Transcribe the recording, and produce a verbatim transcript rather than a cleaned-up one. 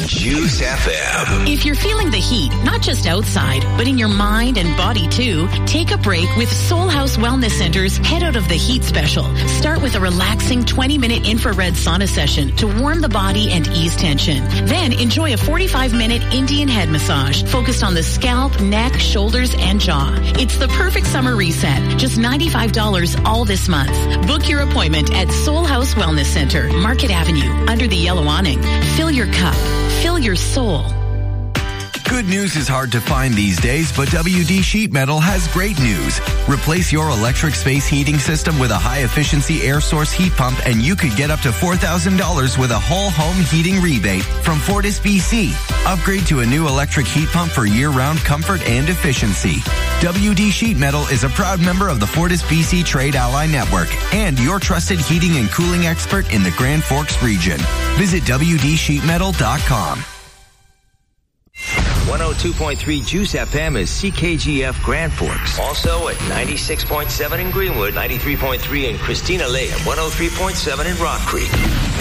Juice F M. If you're feeling the heat, not just outside, but in your mind and body too, take a break with Soul House Wellness Center's Head Out of the Heat special. Start with a relaxing twenty-minute infrared sauna session to warm the body and ease tension. Then enjoy a forty-five minute Indian head massage focused on the scalp, neck, shoulders, and jaw. It's the perfect summer reset. Just ninety-five dollars all this month. Book your appointment at Soul House Wellness Center, Market Avenue, under the yellow awning. Fill your cup. Fill your soul. Good news is hard to find these days, but W D Sheet Metal has great news. Replace your electric space heating system with a high-efficiency air source heat pump, and you could get up to four thousand dollars with a whole home heating rebate from Fortis B C. Upgrade to a new electric heat pump for year-round comfort and efficiency. W D Sheet Metal is a proud member of the Fortis B C Trade Ally Network and your trusted heating and cooling expert in the Grand Forks region. Visit W D sheet metal dot com. one oh two point three Juice F M is C K G F Grand Forks. Also at ninety-six point seven in Greenwood, ninety-three point three in Christina Lake, and one oh three point seven in Rock Creek.